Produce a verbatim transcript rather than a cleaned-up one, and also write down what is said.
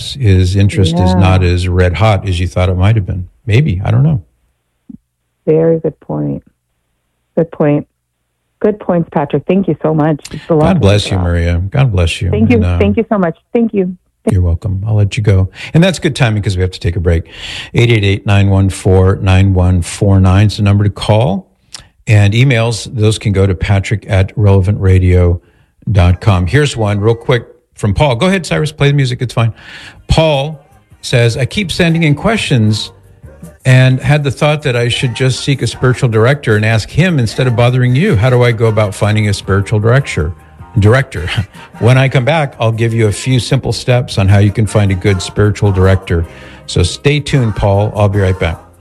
perhaps his interest yeah. is not as red hot as you thought it might have been. Maybe, I don't know. Very good point. Good point. Good points, Patrick. Thank you so much. It's a lot God bless you, Maria. God bless you. Thank you. And, uh, Thank you so much. Thank you. You're welcome. I'll let you go. And that's good timing because we have to take a break. eight eight eight, nine one four, nine one four nine is the number to call. And emails, those can go to patrick at relevant radio dot com. Here's one real quick from Paul. Go ahead, Cyrus. Play the music. It's fine. Paul says, I keep sending in questions and had the thought that I should just seek a spiritual director and ask him instead of bothering you. How do I go about finding a spiritual director? Director. When I come back, I'll give you a few simple steps on how you can find a good spiritual director. So stay tuned, Paul. I'll be right back.